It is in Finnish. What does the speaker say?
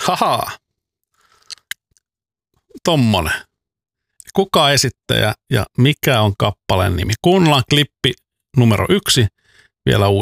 Haha. Tommonen. Kuka esittäjä ja mikä on kappaleen nimi? Kuunnellaan klippi numero 1 vielä uudestaan.